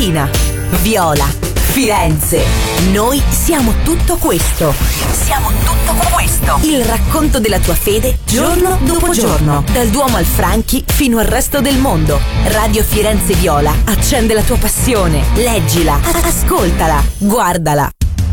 Fiorentina, Viola, Firenze. Noi siamo tutto questo. Siamo tutto questo. Il racconto della tua fede giorno dopo giorno. Dal Duomo al Franchi fino al resto del mondo. Radio Firenze Viola accende la tua passione. Leggila, ascoltala, guardala.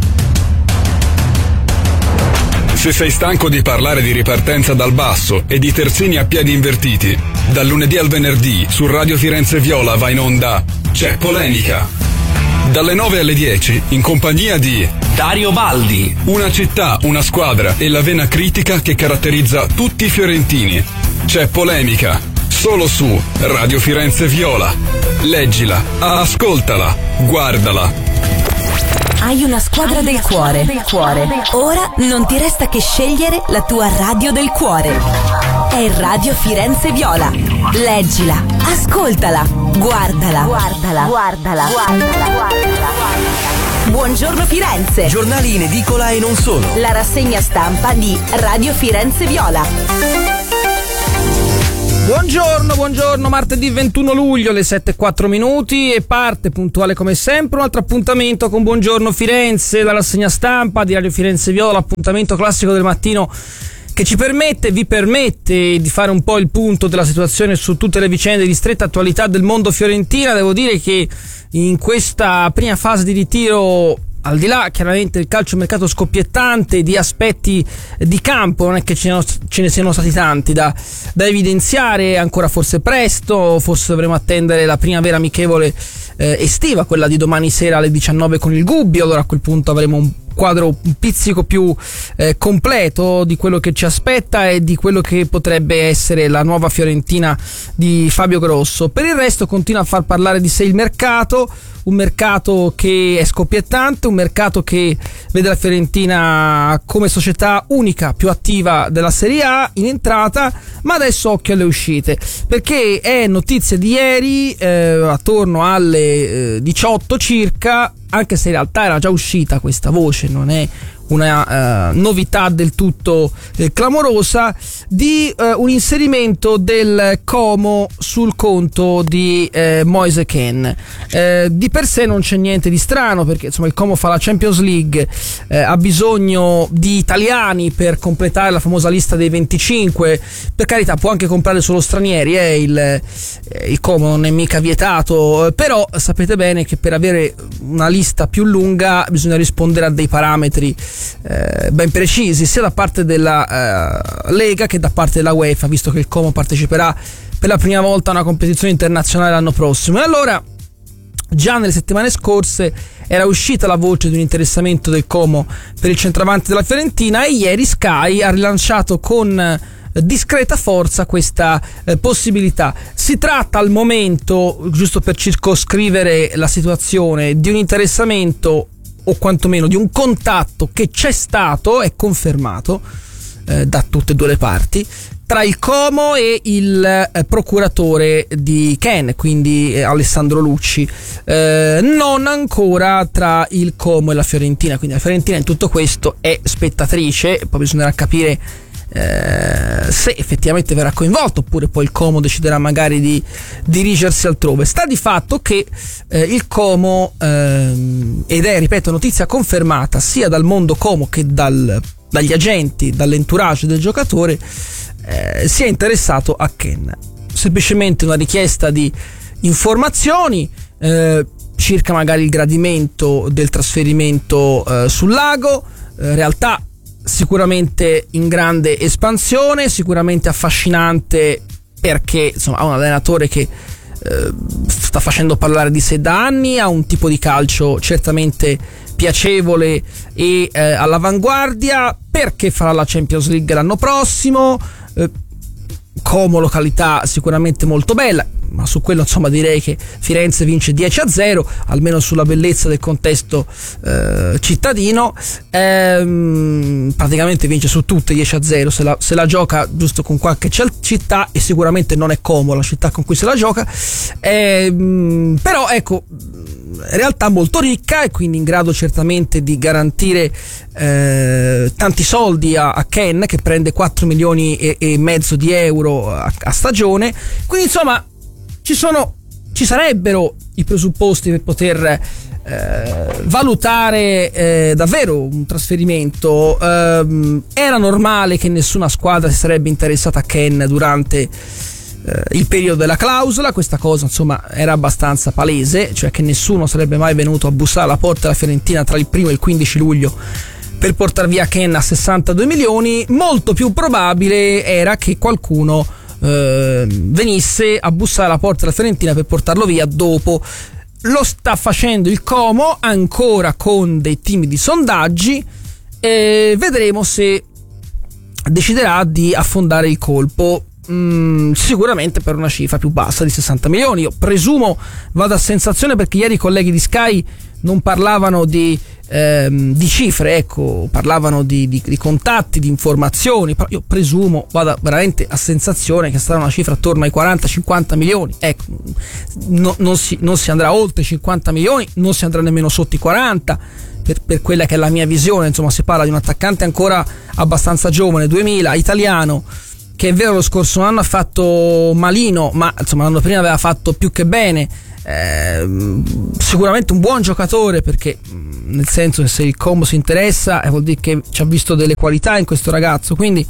Se sei stanco di parlare di ripartenza dal basso e di terzini a piedi invertiti, dal lunedì al venerdì su Radio Firenze Viola va in onda C'è Polemica. Dalle 9 alle 10 in compagnia di Dario Baldi. Una città, una squadra e la vena critica che caratterizza tutti i fiorentini. C'è Polemica, solo su Radio Firenze Viola. Leggila, ascoltala, guardala. Hai una squadra del cuore. Ora non ti resta che scegliere la tua radio del cuore. È Radio Firenze Viola. Leggila, ascoltala, guardala. Buongiorno Firenze. Giornali in edicola e non solo. La rassegna stampa di Radio Firenze Viola. Buongiorno, martedì 21 luglio, le 7:04 e parte puntuale come sempre un altro appuntamento con Buongiorno Firenze, la rassegna stampa di Radio Firenze Viola, appuntamento classico del mattino che vi permette di fare un po' il punto della situazione su tutte le vicende di stretta attualità del mondo fiorentina. Devo dire che in questa prima fase di ritiro, al di là chiaramente del calciomercato scoppiettante, di aspetti di campo, non è che ce ne siano stati tanti da evidenziare, ancora forse presto, forse dovremo attendere la prima vera amichevole estiva, quella di domani sera alle 19 con il Gubbio. Allora a quel punto avremo un quadro un pizzico più completo di quello che ci aspetta e di quello che potrebbe essere la nuova Fiorentina di Fabio Grosso. Per il resto continua a far parlare di sé il mercato, un mercato che è scoppiettante, un mercato che vede la Fiorentina come società unica più attiva della Serie A in entrata, ma adesso occhio alle uscite, perché è notizia di ieri attorno alle 18 circa, anche se in realtà era già uscita questa voce, non è una novità del tutto clamorosa, di un inserimento del Como sul conto di Moise Kean. Di per sé non c'è niente di strano, perché insomma il Como fa la Champions League, ha bisogno di italiani per completare la famosa lista dei 25. Per carità, può anche comprare solo stranieri, il Como non è mica vietato, però sapete bene che per avere una lista più lunga bisogna rispondere a dei parametri ben precisi, sia da parte della Lega che da parte della UEFA, visto che il Como parteciperà per la prima volta a una competizione internazionale l'anno prossimo. E allora già nelle settimane scorse era uscita la voce di un interessamento del Como per il centravanti della Fiorentina, e ieri Sky ha rilanciato con discreta forza questa possibilità. Si tratta al momento, giusto per circoscrivere la situazione, di un interessamento o quantomeno di un contatto che c'è stato, è confermato da tutte e due le parti, tra il Como e il procuratore di Kean, quindi Alessandro Lucci, non ancora tra il Como e la Fiorentina. Quindi la Fiorentina in tutto questo è spettatrice, poi bisognerà capire se effettivamente verrà coinvolto, oppure poi il Como deciderà magari di dirigersi altrove. Sta di fatto che il Como, ed è, ripeto, notizia confermata sia dal mondo Como che dagli agenti, dall'entourage del giocatore, si è interessato a Kean. Semplicemente una richiesta di informazioni circa magari il gradimento del trasferimento sul lago, realtà sicuramente in grande espansione, sicuramente affascinante, perché insomma ha un allenatore che sta facendo parlare di sé da anni, ha un tipo di calcio certamente piacevole e all'avanguardia, perché farà la Champions League l'anno prossimo. Como località sicuramente molto bella, ma su quello insomma direi che Firenze vince 10-0, almeno sulla bellezza del contesto cittadino. Praticamente vince su tutte 10-0 se la gioca giusto con qualche città, e sicuramente non è Como la città con cui se la gioca, però ecco, realtà molto ricca e quindi in grado certamente di garantire tanti soldi a Kean, che prende 4 milioni e mezzo di euro a stagione. Quindi insomma ci sarebbero i presupposti per poter valutare davvero un trasferimento. Era normale che nessuna squadra si sarebbe interessata a Ken durante il periodo della clausola. Questa cosa insomma era abbastanza palese, cioè che nessuno sarebbe mai venuto a bussare alla porta della Fiorentina tra il 1 e il 15 luglio per portar via Ken a 62 milioni. Molto più probabile era che qualcuno venisse a bussare alla porta della Fiorentina per portarlo via dopo. Lo sta facendo il Como, ancora con dei timidi sondaggi, e vedremo se deciderà di affondare il colpo. Sicuramente per una cifra più bassa di 60 milioni. Io presumo vada a sensazione, perché ieri i colleghi di Sky non parlavano di cifre, ecco, parlavano di contatti, di informazioni. Io presumo vada veramente a sensazione che sarà una cifra attorno ai 40-50 milioni. Ecco, non si andrà oltre i 50 milioni, non si andrà nemmeno sotto i 40. Per quella che è la mia visione, insomma, si parla di un attaccante ancora abbastanza giovane, 2000, italiano, che è vero lo scorso anno ha fatto malino, ma insomma l'anno prima aveva fatto più che bene. Sicuramente un buon giocatore, perché nel senso che se il Como si interessa vuol dire che ci ha visto delle qualità in questo ragazzo, quindi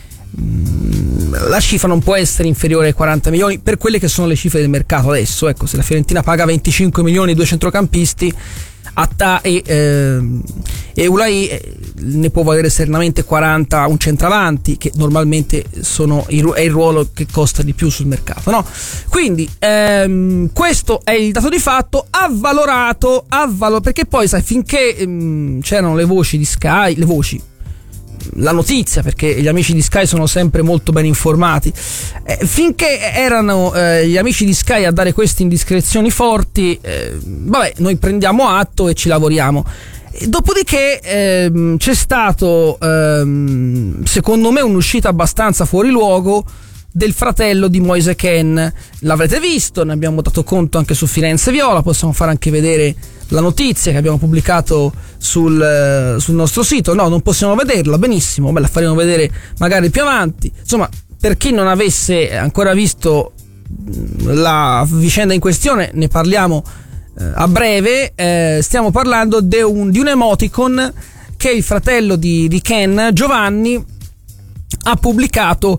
la cifra non può essere inferiore ai 40 milioni per quelle che sono le cifre del mercato adesso. Ecco, se la Fiorentina paga 25 milioni 2 centrocampisti, Atta e Ulai, ne può valere serenamente 40 un centravanti, che normalmente è il ruolo che costa di più sul mercato, no? Quindi questo è il dato di fatto avvalorato, perché poi sai, finché c'erano le voci di Sky, la notizia, perché gli amici di Sky sono sempre molto ben informati, finché erano gli amici di Sky a dare queste indiscrezioni forti, vabbè, noi prendiamo atto e ci lavoriamo. Dopodiché c'è stato secondo me un'uscita abbastanza fuori luogo del fratello di Moise Kean. L'avrete visto, ne abbiamo dato conto anche su Firenze Viola, possiamo fare anche vedere la notizia che abbiamo pubblicato sul nostro sito. No, non possiamo vederla, benissimo, la faremo vedere magari più avanti. Insomma, per chi non avesse ancora visto la vicenda in questione, ne parliamo a breve. Stiamo parlando di un emoticon che il fratello di Kean, Giovanni, ha pubblicato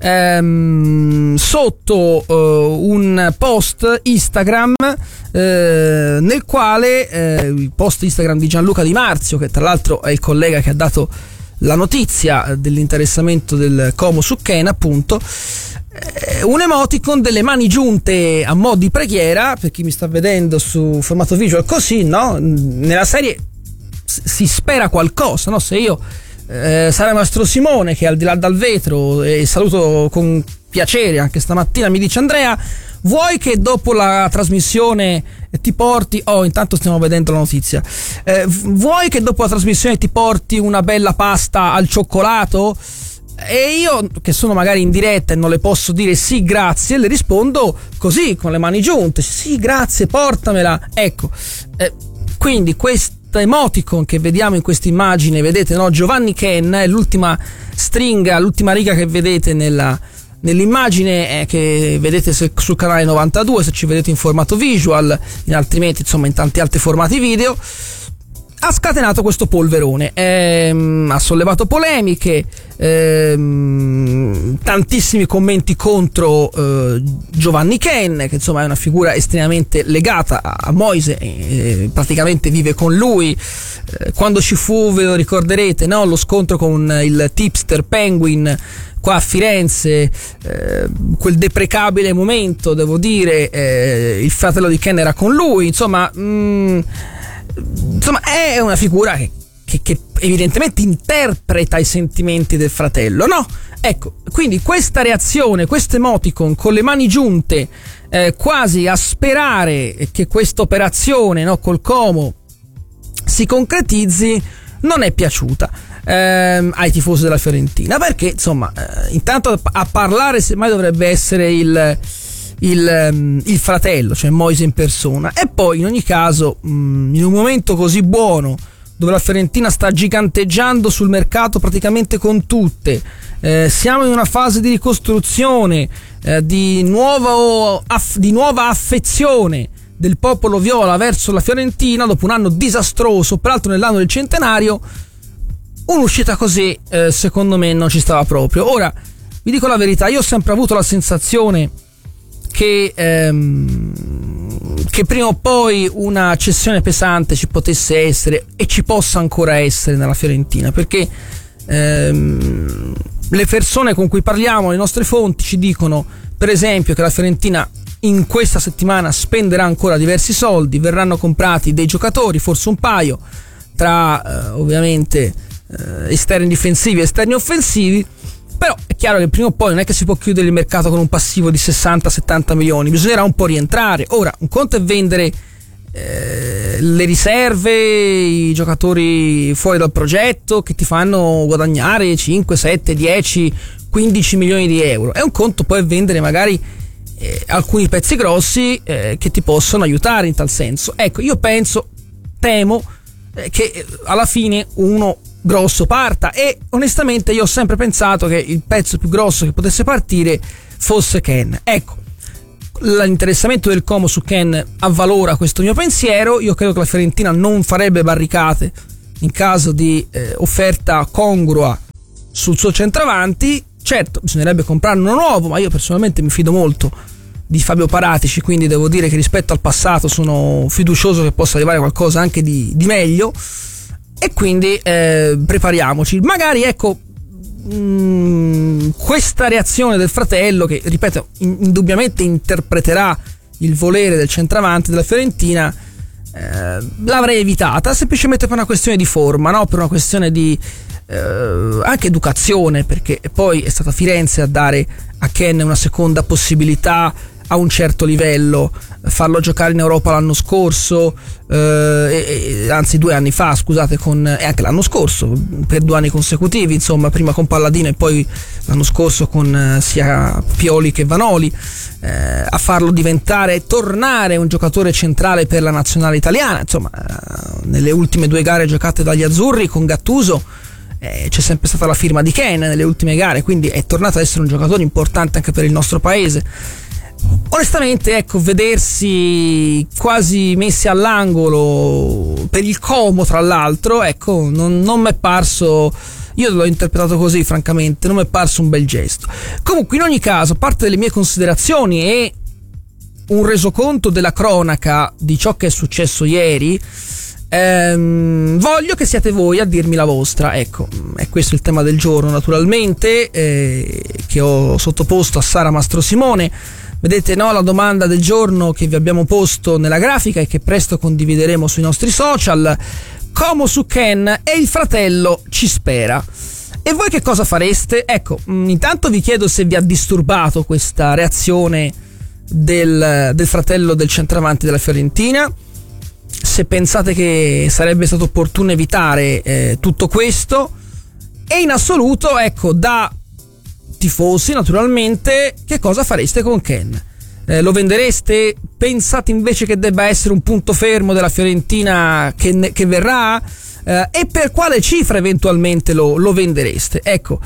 sotto un post Instagram, nel quale il post Instagram di Gianluca Di Marzio, che tra l'altro è il collega che ha dato la notizia dell'interessamento del Como su Kean, appunto, un emoticon delle mani giunte a mo' di preghiera. Per chi mi sta vedendo su formato visual così, no? Nella serie si spera qualcosa, no? Se io Sara Mastro Simone, che è al di là dal vetro, e saluto con piacere anche stamattina, mi dice: Andrea, vuoi che dopo la trasmissione ti porti, intanto stiamo vedendo la notizia, vuoi che dopo la trasmissione ti porti una bella pasta al cioccolato? E io, che sono magari in diretta e non le posso dire sì grazie, le rispondo così, con le mani giunte: sì grazie, portamela. Ecco, quindi questo emoticon che vediamo in questa immagine, vedete, no? Giovanni Kean è l'ultima stringa, l'ultima riga che vedete nell'immagine, che vedete sul canale 92, se ci vedete in formato visual, altrimenti insomma in tanti altri formati video. Ha scatenato questo polverone, ha sollevato polemiche, tantissimi commenti contro Giovanni Kean, che insomma è una figura estremamente legata a Moise, praticamente vive con lui. Quando ci fu, ve lo ricorderete, no? Lo scontro con il tipster Penguin qua a Firenze, quel deprecabile momento, devo dire, il fratello di Kean era con lui, insomma è una figura che evidentemente interpreta i sentimenti del fratello, no? Ecco, quindi questa reazione, questo emoticon con le mani giunte, quasi a sperare che questa operazione, no, col Como si concretizzi, non è piaciuta ai tifosi della Fiorentina, perché insomma intanto a parlare semmai dovrebbe essere il fratello, cioè Moise in persona. E poi in ogni caso, in un momento così buono, dove la Fiorentina sta giganteggiando sul mercato praticamente con tutte, siamo in una fase di ricostruzione, di nuova affezione del popolo viola verso la Fiorentina dopo un anno disastroso, peraltro nell'anno del centenario, un'uscita così secondo me non ci stava proprio. Ora vi dico la verità, io ho sempre avuto la sensazione che prima o poi una cessione pesante ci potesse essere e ci possa ancora essere nella Fiorentina, perché le persone con cui parliamo, le nostre fonti ci dicono per esempio che la Fiorentina in questa settimana spenderà ancora diversi soldi, verranno comprati dei giocatori, forse un paio, tra ovviamente esterni difensivi e esterni offensivi. Però è chiaro che prima o poi non è che si può chiudere il mercato con un passivo di 60-70 milioni, bisognerà un po' rientrare. Ora, un conto è vendere le riserve, i giocatori fuori dal progetto che ti fanno guadagnare 5, 7, 10, 15 milioni di euro, e un conto poi è vendere magari alcuni pezzi grossi che ti possono aiutare in tal senso. Ecco, io temo che alla fine uno grosso parta, e onestamente io ho sempre pensato che il pezzo più grosso che potesse partire fosse Ken. Ecco, l'interessamento del Como su Ken avvalora questo mio pensiero. Io credo che la Fiorentina non farebbe barricate in caso di offerta congrua sul suo centravanti. Certo, bisognerebbe comprarne uno nuovo, ma io personalmente mi fido molto di Fabio Paratici, quindi devo dire che rispetto al passato sono fiducioso che possa arrivare qualcosa anche di meglio. E quindi prepariamoci. Magari, ecco, questa reazione del fratello, che ripeto indubbiamente interpreterà il volere del centravanti della Fiorentina, l'avrei evitata semplicemente per una questione di forma, no? Per una questione di anche educazione, perché poi è stata Firenze a dare a Ken una seconda possibilità a un certo livello, farlo giocare in Europa l'anno scorso, anzi 2 anni fa, scusate, e anche l'anno scorso per 2 anni consecutivi, insomma, prima con Palladino e poi l'anno scorso con sia Pioli che Vanoli, a farlo tornare un giocatore centrale per la nazionale italiana. Insomma, nelle ultime 2 gare giocate dagli azzurri con Gattuso c'è sempre stata la firma di Ken nelle ultime gare, quindi è tornato ad essere un giocatore importante anche per il nostro paese. Onestamente, ecco, vedersi quasi messi all'angolo per il Como, tra l'altro, ecco, non mi è parso, io l'ho interpretato così, francamente, non mi è parso un bel gesto. Comunque, in ogni caso, a parte delle mie considerazioni e un resoconto della cronaca di ciò che è successo ieri, voglio che siate voi a dirmi la vostra. Ecco, è questo il tema del giorno, naturalmente, che ho sottoposto a Sara Mastrosimone. Vedete, no, la domanda del giorno che vi abbiamo posto nella grafica e che presto condivideremo sui nostri social: Como su Ken e il fratello ci spera. E voi che cosa fareste? Ecco, intanto vi chiedo se vi ha disturbato questa reazione del fratello del centravanti della Fiorentina, se pensate che sarebbe stato opportuno evitare tutto questo, e in assoluto, ecco, da tifosi naturalmente, che cosa fareste con Ken? Lo vendereste? Pensate invece che debba essere un punto fermo della Fiorentina che verrà? E per quale cifra eventualmente lo vendereste? Ecco,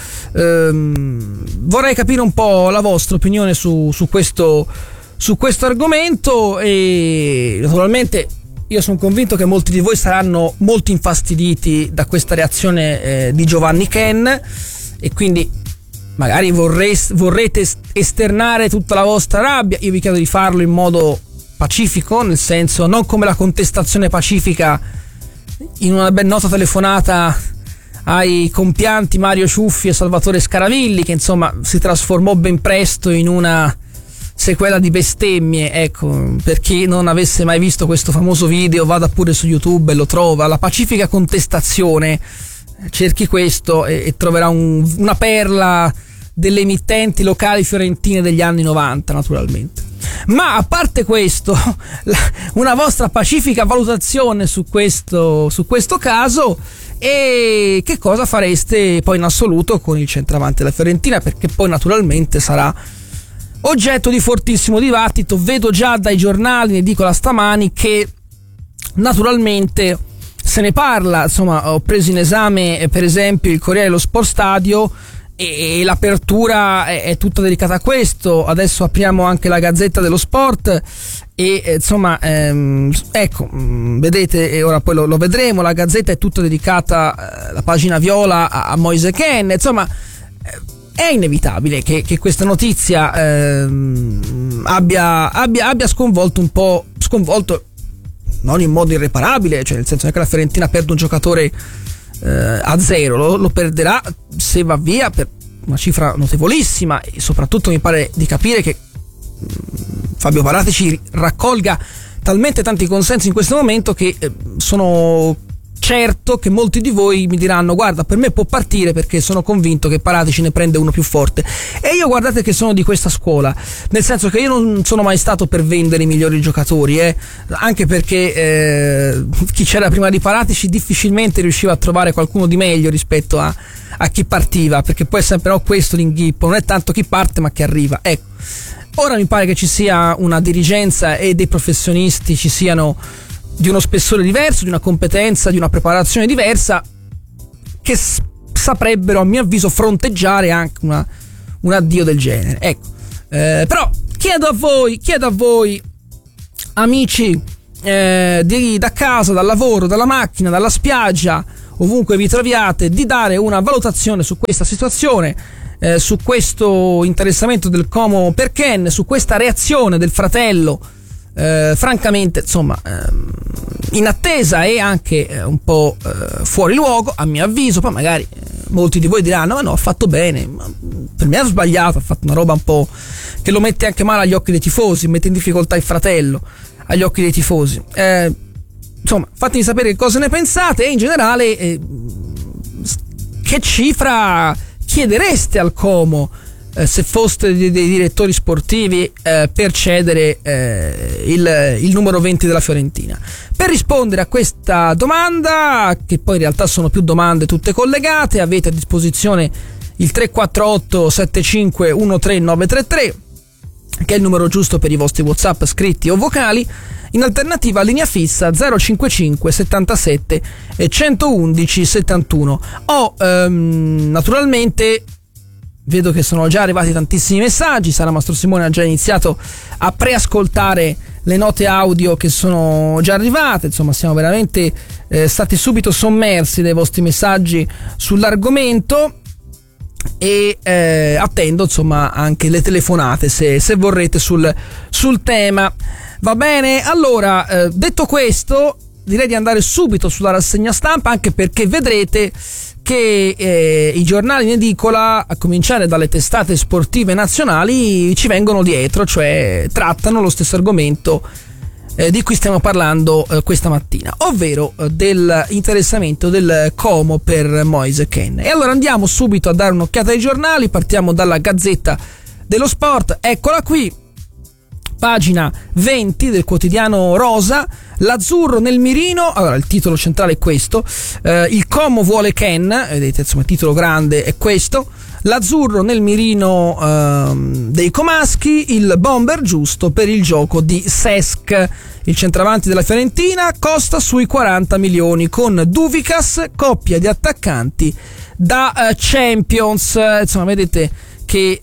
vorrei capire un po' la vostra opinione su questo argomento, e naturalmente io sono convinto che molti di voi saranno molto infastiditi da questa reazione di Giovanni Ken, e quindi magari vorrete esternare tutta la vostra rabbia. Io vi chiedo di farlo in modo pacifico, nel senso, non come la contestazione pacifica in una ben nota telefonata ai compianti Mario Ciuffi e Salvatore Scaravilli, che insomma si trasformò ben presto in una sequela di bestemmie. Ecco, per chi non avesse mai visto questo famoso video, vada pure su YouTube e lo trova. La pacifica contestazione, cerchi questo e troverà una perla delle emittenti locali fiorentine degli anni 90, naturalmente. Ma a parte questo, una vostra pacifica valutazione su questo caso, e che cosa fareste poi in assoluto con il centravanti della Fiorentina, perché poi naturalmente sarà oggetto di fortissimo dibattito. Vedo già dai giornali, ne dico la stamani, che naturalmente se ne parla. Insomma, ho preso in esame per esempio il Corriere dello Sport Stadio, e l'apertura è tutta dedicata a questo. Adesso apriamo anche la Gazzetta dello Sport e insomma ecco, vedete, e ora poi lo vedremo, la Gazzetta è tutta dedicata, la pagina viola, a Moise Kean. Insomma, è inevitabile che questa notizia abbia sconvolto un po', non in modo irreparabile, cioè nel senso che la Fiorentina perde un giocatore a zero, lo perderà se va via per una cifra notevolissima, e soprattutto mi pare di capire che Fabio Paratici raccolga talmente tanti consensi in questo momento che sono certo che molti di voi mi diranno: guarda, per me può partire, perché sono convinto che Paratici ne prende uno più forte. E io, guardate che sono di questa scuola, nel senso che io non sono mai stato per vendere i migliori giocatori, anche perché chi c'era prima di Paratici difficilmente riusciva a trovare qualcuno di meglio rispetto a chi partiva, perché poi è sempre questo l'inghippo, non è tanto chi parte ma chi arriva. Ecco, ora mi pare che ci sia una dirigenza e dei professionisti ci siano di uno spessore diverso, di una competenza, di una preparazione diversa, che saprebbero, a mio avviso, fronteggiare anche un addio del genere. Ecco, però chiedo a voi amici, da casa, dal lavoro, dalla macchina, dalla spiaggia, ovunque vi troviate, di dare una valutazione su questa situazione, su questo interessamento del Como per Kean, su questa reazione del fratello, francamente, insomma, inattesa e anche un po' fuori luogo, a mio avviso. Poi magari molti di voi diranno: ma no, ha fatto bene, ma per me ha sbagliato, ha fatto una roba un po' che lo mette anche male agli occhi dei tifosi, mette in difficoltà il fratello agli occhi dei tifosi. Insomma, fatemi sapere che cosa ne pensate, e in generale che cifra chiedereste al Como, se foste dei direttori sportivi, per cedere il numero 20 della Fiorentina. Per rispondere a questa domanda, che poi in realtà sono più domande tutte collegate, avete a disposizione il 348 75 13933, che è il numero giusto per i vostri WhatsApp scritti o vocali. In alternativa, linea fissa 055 77 111 71, o naturalmente vedo che sono già arrivati tantissimi messaggi. Sara Mastro Simone ha già iniziato a preascoltare le note audio che sono già arrivate. Insomma, siamo veramente stati subito sommersi dai vostri messaggi sull'argomento, e attendo, insomma, anche le telefonate se vorrete sul tema. Va bene? Allora, detto questo, direi di andare subito sulla rassegna stampa, anche perché vedrete che i giornali in edicola, a cominciare dalle testate sportive nazionali, ci vengono dietro, cioè trattano lo stesso argomento di cui stiamo parlando questa mattina, ovvero dell'interessamento del Como per Moise Kean. E allora andiamo subito a dare un'occhiata ai giornali. Partiamo dalla Gazzetta dello Sport, eccola qui, pagina 20 del quotidiano rosa. L'azzurro nel mirino. Allora, il titolo centrale è questo: il Como vuole Kean. Vedete, insomma, il titolo grande è questo: l'azzurro nel mirino dei comaschi, il bomber giusto per il gioco di Cesc. Il centravanti della Fiorentina costa sui 40 milioni con Duvicas, coppia di attaccanti da Champions. Insomma, vedete che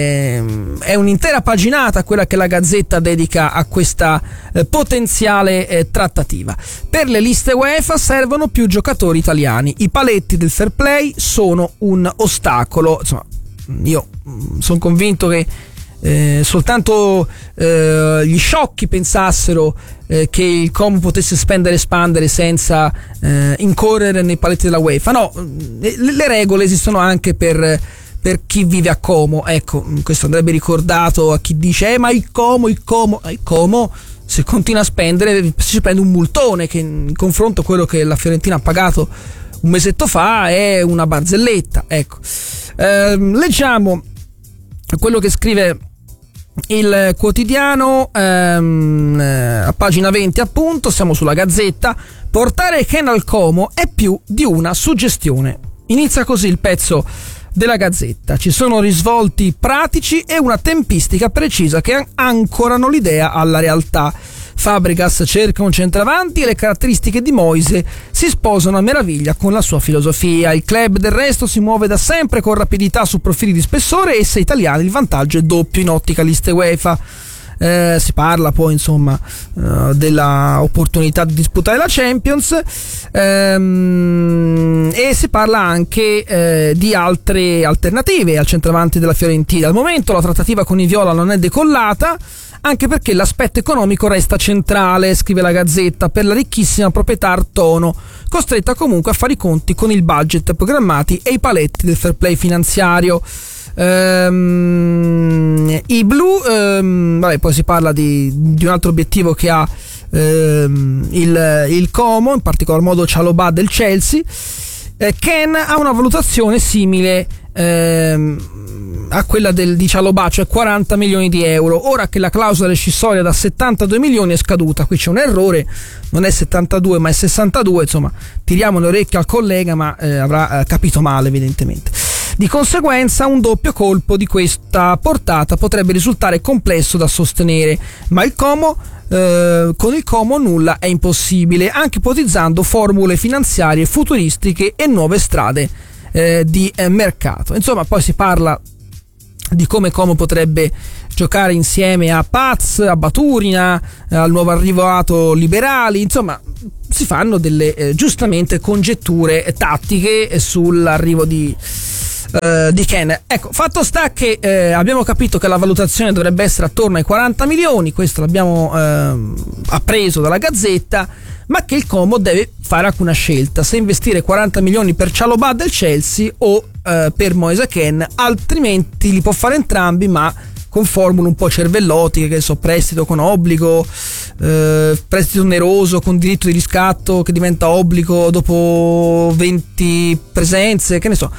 è un'intera paginata quella che la Gazzetta dedica a questa potenziale trattativa. Per le liste UEFA servono più giocatori italiani, i paletti del fair play sono un ostacolo. Insomma, io sono convinto che soltanto gli sciocchi pensassero che il Como potesse spendere e espandere senza incorrere nei paletti della UEFA. No, le regole esistono anche per chi vive a Como. Ecco, questo andrebbe ricordato a chi dice ma il Como, se continua a spendere si prende un multone, che in confronto a quello che la Fiorentina ha pagato un mesetto fa è una barzelletta. Ecco, leggiamo quello che scrive il quotidiano a pagina 20, appunto, siamo sulla Gazzetta. Portare Kean al Como è più di una suggestione. Inizia così il pezzo della Gazzetta: ci sono risvolti pratici e una tempistica precisa che ancorano l'idea alla realtà. Fabregas cerca un centravanti e le caratteristiche di Moise si sposano a meraviglia con la sua filosofia. Il club del resto si muove da sempre con rapidità su profili di spessore e 6 italiani il vantaggio è doppio in ottica liste UEFA. Si parla poi insomma della opportunità di disputare la Champions e si parla anche di altre alternative al centravanti della Fiorentina. Al momento la trattativa con i viola non è decollata, anche perché l'aspetto economico resta centrale, scrive la Gazzetta, per la ricchissima proprietà Artono, costretta comunque a fare i conti con il budget programmati e i paletti del fair play finanziario. I blu, poi si parla di un altro obiettivo che ha il Como, in particolar modo Chalobah del Chelsea. Ken ha una valutazione simile a quella di Chalobah, cioè 40 milioni di euro. Ora che la clausola rescissoria da 72 milioni è scaduta, qui c'è un errore, non è 72 ma è 62, insomma tiriamo le orecchie al collega, ma avrà capito male evidentemente. Di conseguenza un doppio colpo di questa portata potrebbe risultare complesso da sostenere, ma con il Como nulla è impossibile, anche ipotizzando formule finanziarie futuristiche e nuove strade di mercato. Insomma, poi si parla di come Como potrebbe giocare insieme a Paz, a Baturina, al nuovo arrivato Liberali. Insomma, si fanno delle giustamente congetture tattiche sull'arrivo di Ken. Ecco, fatto sta che abbiamo capito che la valutazione dovrebbe essere attorno ai 40 milioni, questo l'abbiamo appreso dalla Gazzetta, ma che il Como deve fare anche una scelta, se investire 40 milioni per Chalobah del Chelsea o per Moise Kean, altrimenti li può fare entrambi, ma con formule un po' cervellotiche, che so, prestito con obbligo, prestito oneroso con diritto di riscatto che diventa obbligo dopo 20 presenze, che ne so.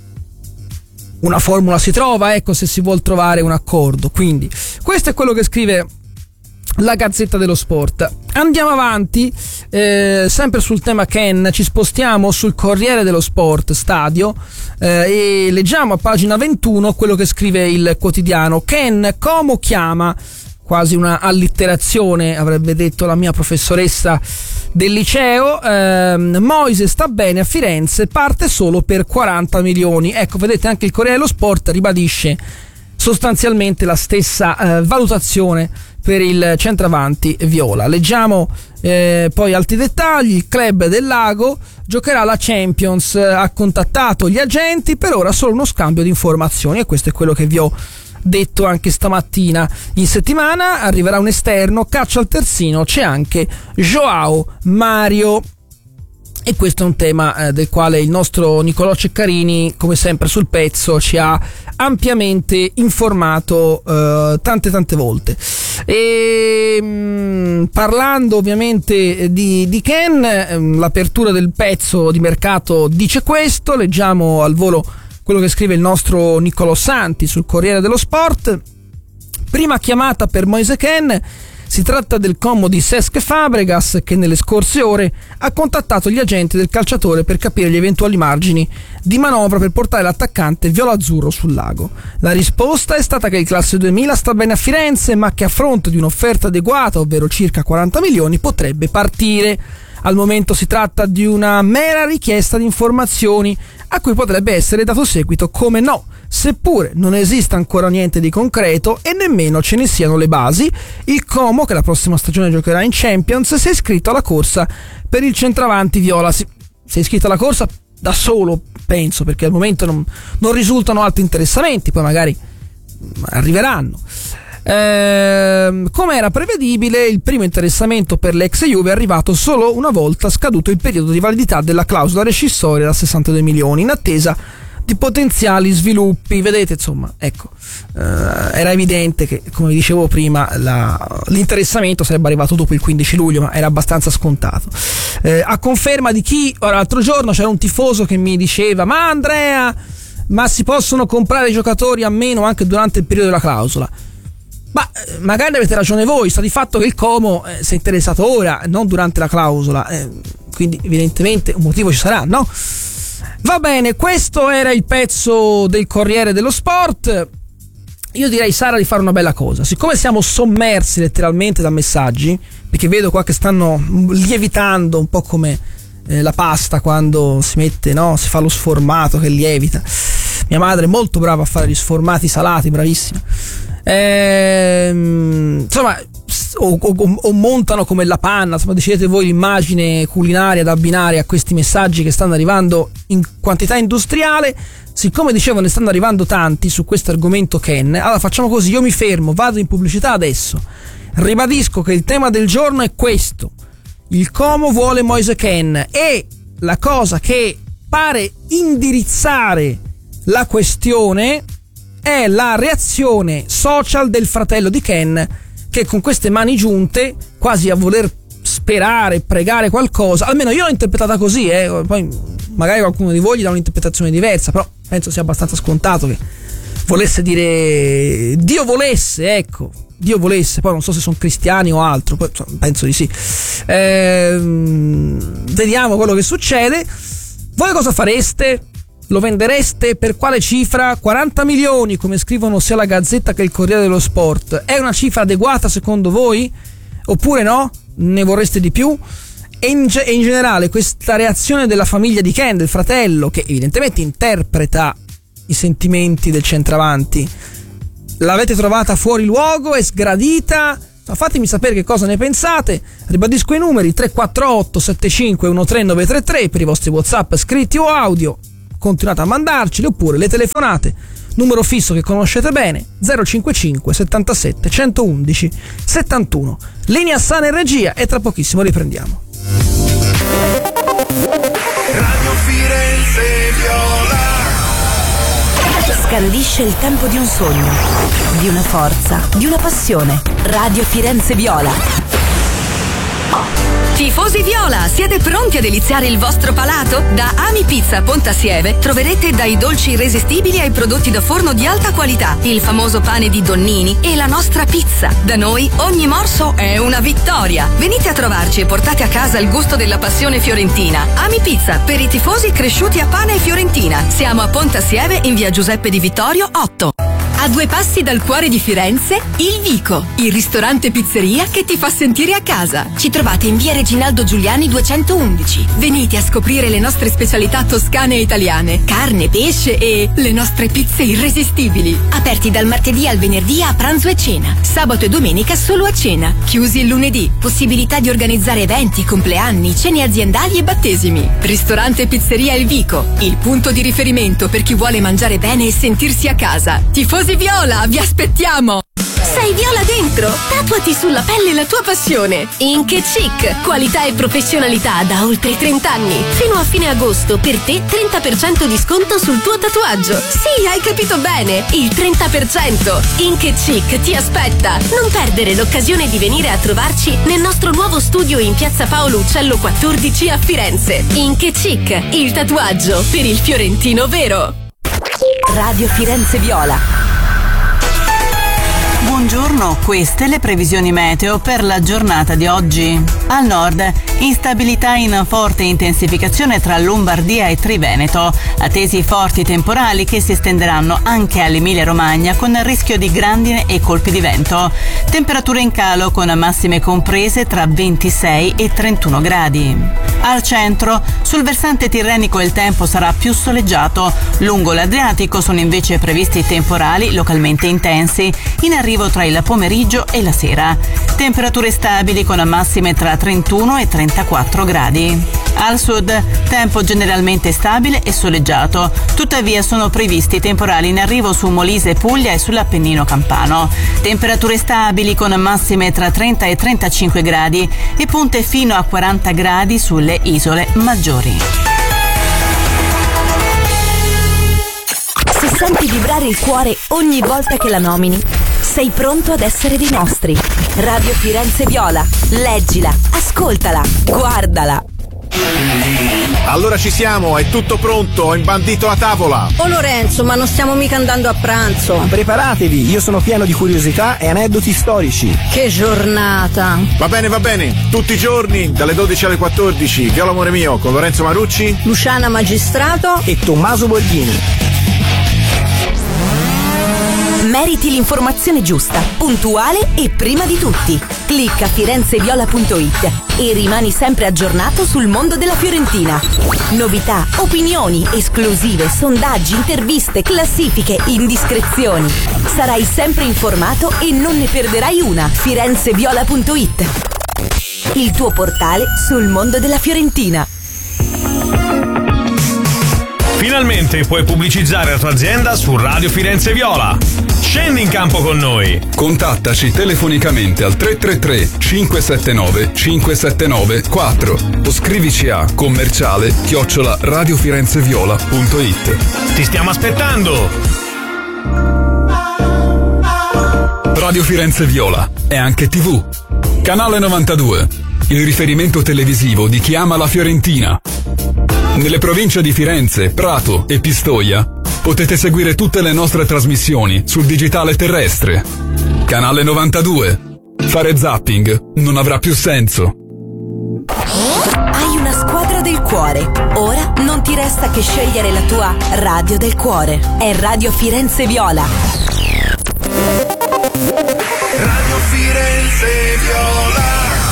Una formula si trova, ecco, se si vuol trovare un accordo. Quindi questo è quello che scrive la Gazzetta dello Sport. Andiamo avanti, sempre sul tema Ken, ci spostiamo sul Corriere dello Sport Stadio e leggiamo a pagina 21 quello che scrive il quotidiano. Ken, Como chiama, quasi una allitterazione avrebbe detto la mia professoressa del liceo. Moise sta bene a Firenze, parte solo per 40 milioni. Ecco, vedete, anche il Corriere dello Sport ribadisce sostanzialmente la stessa valutazione per il centravanti viola. Leggiamo poi altri dettagli. Il club del Lago giocherà la Champions, ha contattato gli agenti, per ora solo uno scambio di informazioni, e questo è quello che vi ho detto anche stamattina. In settimana arriverà un esterno, caccia al terzino, c'è anche Joao Mario, e questo è un tema del quale il nostro Nicolò Ceccarini, come sempre sul pezzo, ci ha ampiamente informato tante volte. E parlando ovviamente di Ken, l'apertura del pezzo di mercato dice questo. Leggiamo al volo quello che scrive il nostro Niccolò Santi sul Corriere dello Sport. Prima chiamata per Moise Kean. Si tratta del Como di Cesc Fabregas, che nelle scorse ore ha contattato gli agenti del calciatore per capire gli eventuali margini di manovra per portare l'attaccante viola-azzurro sul Lago. La risposta è stata che il classe 2000 sta bene a Firenze, ma che a fronte di un'offerta adeguata, ovvero circa 40 milioni, potrebbe partire. Al momento si tratta di una mera richiesta di informazioni a cui potrebbe essere dato seguito, come no, seppure non esista ancora niente di concreto e nemmeno ce ne siano le basi. Il Como, che la prossima stagione giocherà in Champions, si è iscritto alla corsa per il centravanti viola. Si è iscritto alla corsa da solo, penso, perché al momento non risultano altri interessamenti, poi magari arriveranno. Come era prevedibile, il primo interessamento per l'ex Juve è arrivato solo una volta scaduto il periodo di validità della clausola rescissoria da 62 milioni, in attesa di potenziali sviluppi. Vedete, insomma, ecco, era evidente che, come vi dicevo prima, l'interessamento sarebbe arrivato dopo il 15 luglio, ma era abbastanza scontato. A conferma di chi, ora, l'altro giorno c'era un tifoso che mi diceva: ma Andrea, ma si possono comprare giocatori a meno anche durante il periodo della clausola? Ma magari avete ragione voi, sta di fatto che il Como si è interessato ora, non durante la clausola, quindi evidentemente un motivo ci sarà, no? Va bene, questo era il pezzo del Corriere dello Sport io direi, Sara, di fare una bella cosa. Siccome siamo sommersi letteralmente da messaggi, perché vedo qua che stanno lievitando un po' come la pasta quando si mette, no? Si fa lo sformato che lievita. Mia madre è molto brava a fare gli sformati salati, bravissima. Insomma, o montano come la panna, insomma, decidete voi l'immagine culinaria da abbinare a questi messaggi che stanno arrivando in quantità industriale. Siccome dicevo ne stanno arrivando tanti su questo argomento Ken, allora facciamo così, io mi fermo, vado in pubblicità adesso, ribadisco che il tema del giorno è questo: il Como vuole Moise Ken, e la cosa che pare indirizzare la questione è la reazione social del fratello di Ken, che con queste mani giunte, quasi a voler sperare, pregare qualcosa, almeno io l'ho interpretata così, poi magari qualcuno di voi gli dà un'interpretazione diversa, però penso sia abbastanza scontato che volesse dire Dio volesse, ecco, Dio volesse, poi non so se sono cristiani o altro, poi, penso di sì. Vediamo quello che succede. Voi cosa fareste? Lo vendereste per quale cifra? 40 milioni, come scrivono sia la Gazzetta che il Corriere dello Sport. È una cifra adeguata secondo voi? Oppure no? Ne vorreste di più? E in generale questa reazione della famiglia di Ken, del fratello, che evidentemente interpreta i sentimenti del centravanti, l'avete trovata fuori luogo? È sgradita? Fatemi sapere che cosa ne pensate. Ribadisco i numeri: 348 75 13933 per i vostri WhatsApp scritti o audio. Continuate a mandarceli, oppure le telefonate, numero fisso che conoscete bene, 055 77 111 71. Linea sana in regia, e tra pochissimo riprendiamo. Radio Firenze Viola. Scandisce il tempo di un sogno, di una forza, di una passione. Radio Firenze Viola. Tifosi Viola, siete pronti a deliziare il vostro palato? Da Ami Pizza Ponta Sieve troverete dai dolci irresistibili ai prodotti da forno di alta qualità, il famoso pane di Donnini e la nostra pizza. Da noi ogni morso è una vittoria. Venite a trovarci e portate a casa il gusto della passione fiorentina. Ami Pizza, per i tifosi cresciuti a pane e fiorentina. Siamo a Ponta Sieve in via Giuseppe Di Vittorio 8. A 2 passi dal cuore di Firenze, Il Vico, il ristorante pizzeria che ti fa sentire a casa. Ci trovate in via Reginaldo Giuliani 211. Venite a scoprire le nostre specialità toscane e italiane, carne, pesce e le nostre pizze irresistibili. Aperti dal martedì al venerdì a pranzo e cena, sabato e domenica solo a cena, chiusi il lunedì. Possibilità di organizzare eventi, compleanni, cene aziendali e battesimi. Ristorante pizzeria Il Vico, il punto di riferimento per chi vuole mangiare bene e sentirsi a casa. Tifosi Viola, vi aspettiamo! Sei Viola dentro? Tatuati sulla pelle la tua passione. Ink Chic, qualità e professionalità da oltre 30 anni. Fino a fine agosto per te 30% di sconto sul tuo tatuaggio. Sì, hai capito bene, il 30%. Ink Chic ti aspetta. Non perdere l'occasione di venire a trovarci nel nostro nuovo studio in piazza Paolo Uccello 14 a Firenze. Ink Chic, il tatuaggio per il fiorentino vero. Radio Firenze Viola. Buongiorno, queste le previsioni meteo per la giornata di oggi. Al nord, instabilità in forte intensificazione tra Lombardia e Triveneto, attesi forti temporali che si estenderanno anche all'Emilia Romagna con il rischio di grandine e colpi di vento. Temperature in calo con massime comprese tra 26 e 31 gradi. Al centro, sul versante tirrenico il tempo sarà più soleggiato. Lungo l'Adriatico sono invece previsti temporali localmente intensi, in arrivo tra il pomeriggio e la sera. Temperature stabili con massime tra 31 e 34 gradi. Al sud, tempo generalmente stabile e soleggiato. Tuttavia sono previsti temporali in arrivo su Molise, Puglia e sull'Appennino campano. Temperature stabili con massime tra 30 e 35 gradi e punte fino a 40 gradi sulle isole maggiori. Se senti vibrare il cuore ogni volta che la nomini, sei pronto ad essere dei nostri. Radio Firenze Viola. Leggila, ascoltala, guardala. Allora ci siamo, è tutto pronto, ho imbandito la tavola. Oh Lorenzo, ma non stiamo mica andando a pranzo. Preparatevi, io sono pieno di curiosità e aneddoti storici. Che giornata. Va bene, tutti i giorni, dalle 12 alle 14, Viola amore mio, con Lorenzo Marucci, Luciana Magistrato e Tommaso Borghini. Meriti l'informazione giusta, puntuale e prima di tutti. Clicca firenzeviola.it e rimani sempre aggiornato sul mondo della Fiorentina. Novità, opinioni, esclusive, sondaggi, interviste, classifiche, indiscrezioni. Sarai sempre informato e non ne perderai una. firenzeviola.it, il tuo portale sul mondo della Fiorentina. Finalmente puoi pubblicizzare la tua azienda su Radio Firenze Viola. Scendi in campo con noi. Contattaci telefonicamente al 333 579 579 4 o scrivici a commerciale@radiofirenzeviola.it. Ti stiamo aspettando. Radio Firenze Viola è anche TV. Canale 92, il riferimento televisivo di chi ama la Fiorentina. Nelle province di Firenze, Prato e Pistoia potete seguire tutte le nostre trasmissioni sul digitale terrestre. Canale 92. Fare zapping non avrà più senso. Hai una squadra del cuore. Ora non ti resta che scegliere la tua radio del cuore. È Radio Firenze Viola. Radio Firenze Viola.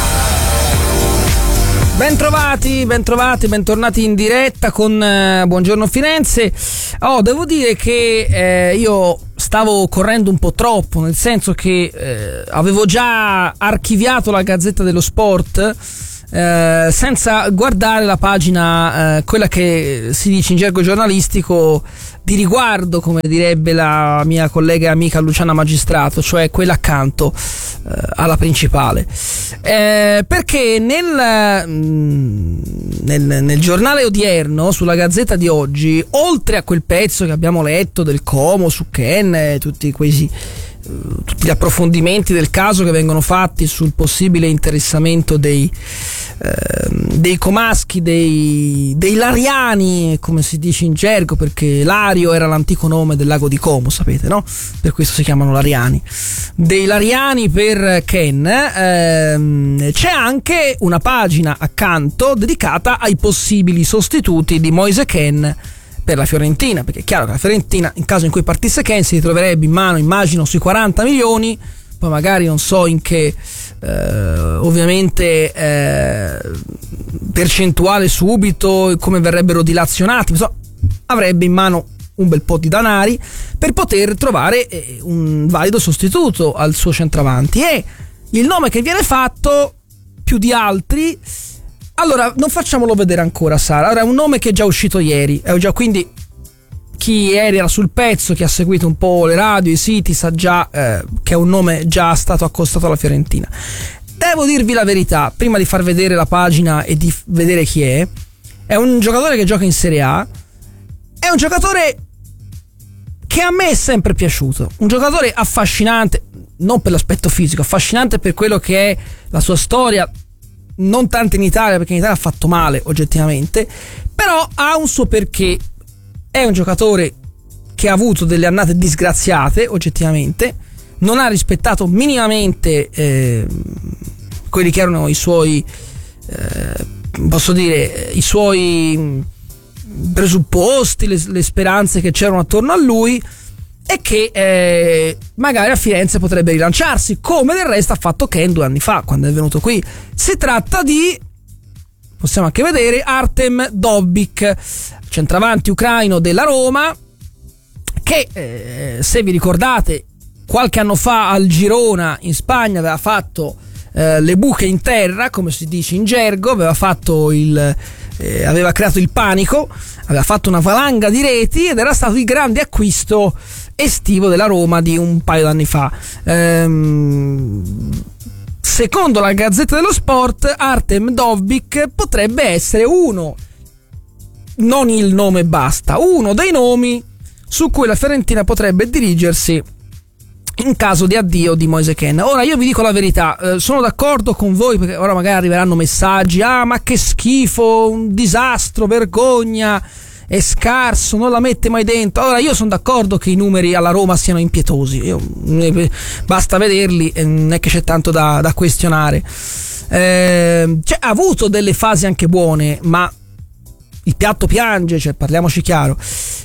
Bentornati in diretta con Buongiorno Firenze. Devo dire che io stavo correndo un po' troppo, nel senso che avevo già archiviato la Gazzetta dello Sport senza guardare la pagina, quella che si dice in gergo giornalistico di riguardo, come direbbe la mia collega e amica Luciana Magistrato, cioè quella accanto alla principale, perché nel giornale odierno, sulla Gazzetta di oggi, oltre a quel pezzo che abbiamo letto del Como su Ken, tutti gli approfondimenti del caso che vengono fatti sul possibile interessamento dei comaschi, dei lariani, come si dice in gergo, perché Lario era l'antico nome del lago di Como, sapete, no? Per questo si chiamano lariani. Dei lariani per Ken, c'è anche una pagina accanto dedicata ai possibili sostituti di Moise Ken per la Fiorentina, perché è chiaro che la Fiorentina, in caso in cui partisse Ken, si ritroverebbe in mano, immagino, sui 40 milioni, poi magari non so in che ovviamente percentuale subito, come verrebbero dilazionati, avrebbe in mano un bel po' di danari per poter trovare un valido sostituto al suo centravanti. E il nome che viene fatto più di altri, allora non facciamolo vedere ancora, Sara. Allora, è un nome che è già uscito ieri, quindi chi ieri era sul pezzo, chi ha seguito un po' le radio, i siti, sa già che è un nome già stato accostato alla Fiorentina. Devo dirvi la verità, prima di far vedere la pagina e di vedere chi è un giocatore che gioca in Serie A, è un giocatore che a me è sempre piaciuto, un giocatore affascinante, non per l'aspetto fisico, affascinante per quello che è la sua storia, non tanto in Italia, perché in Italia ha fatto male oggettivamente, però ha un suo perché. È un giocatore che ha avuto delle annate disgraziate oggettivamente, non ha rispettato minimamente quelli che erano i suoi i suoi presupposti, le speranze che c'erano attorno a lui, e che magari a Firenze potrebbe rilanciarsi, come del resto ha fatto Ken 2 anni fa quando è venuto qui. Si tratta di, possiamo anche vedere, Artem Dovbyk, centravanti ucraino della Roma, che se vi ricordate qualche anno fa al Girona in Spagna aveva fatto le buche in terra, come si dice in gergo, aveva creato il panico, aveva fatto una valanga di reti ed era stato il grande acquisto estivo della Roma di un paio d'anni fa. Secondo la Gazzetta dello Sport, Artem Dovbyk potrebbe essere non il nome basta, uno dei nomi su cui la Fiorentina potrebbe dirigersi in caso di addio di Moise Ken. Ora io vi dico la verità, sono d'accordo con voi, perché ora magari arriveranno messaggi: ma che schifo, un disastro, vergogna, è scarso, non la mette mai dentro. Allora io sono d'accordo che i numeri alla Roma siano impietosi, basta vederli e non è che c'è tanto da questionare. Ha avuto delle fasi anche buone, ma il piatto piange, parliamoci chiaro.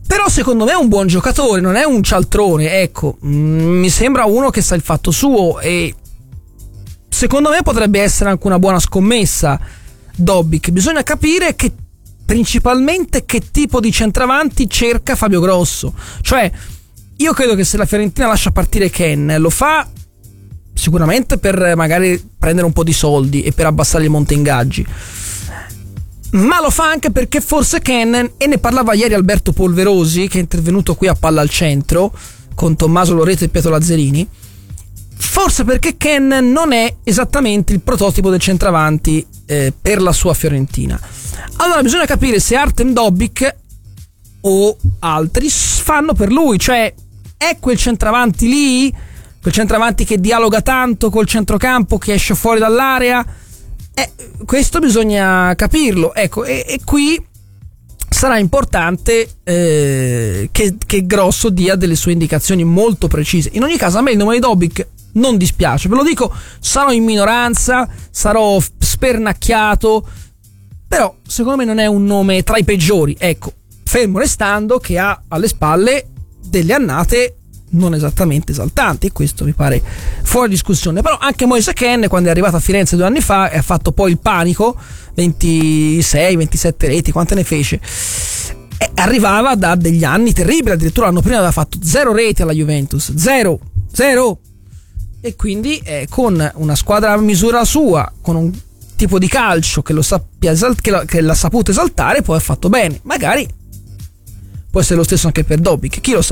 Però secondo me è un buon giocatore, non è un cialtrone, ecco, mi sembra uno che sa il fatto suo e secondo me potrebbe essere anche una buona scommessa Dobbik. Bisogna capire principalmente che tipo di centravanti cerca Fabio Grosso. Cioè, io credo che se la Fiorentina lascia partire Ken, lo fa sicuramente per magari prendere un po' di soldi e per abbassare il monte ingaggi, ma lo fa anche perché forse Ken, e ne parlava ieri Alberto Polverosi che è intervenuto qui a Palla al Centro con Tommaso Loreto e Pietro Lazzarini, forse perché Ken non è esattamente il prototipo del centravanti per la sua Fiorentina. Allora bisogna capire se Artem Dobbik o altri fanno per lui, cioè è quel centravanti lì, quel centravanti che dialoga tanto col centrocampo, che esce fuori dall'area. Questo bisogna capirlo, ecco, e qui sarà importante che Grosso dia delle sue indicazioni molto precise. In ogni caso a me il nome di Dobbik non dispiace, ve lo dico, sarò in minoranza, sarò spernacchiato, però secondo me non è un nome tra i peggiori, ecco, fermo restando che ha alle spalle delle annate non esattamente esaltanti, questo mi pare fuori discussione. Però anche Moise Kean, quando è arrivato a Firenze 2 anni fa e ha fatto poi il panico, 26-27 reti, quante ne fece, arrivava da degli anni terribili, addirittura l'anno prima aveva fatto 0 reti alla Juventus, 0, e quindi con una squadra a misura sua, con un tipo di calcio che lo sappia che l'ha saputo esaltare, poi ha fatto bene. Magari può essere lo stesso anche per Dobbik, chi lo sa.